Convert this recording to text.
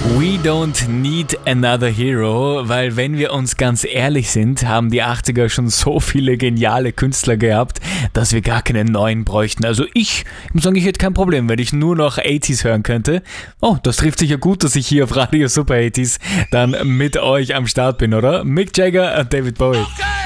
We don't need another hero, weil wenn wir uns ganz ehrlich sind, haben die 80er schon so viele geniale Künstler gehabt, dass wir gar keinen neuen bräuchten. Also ich muss sagen, ich hätte kein Problem, wenn ich nur noch 80s hören könnte. Oh, das trifft sich ja gut, dass ich hier auf Radio Super 80s dann mit euch am Start bin, oder? Mick Jagger und David Bowie.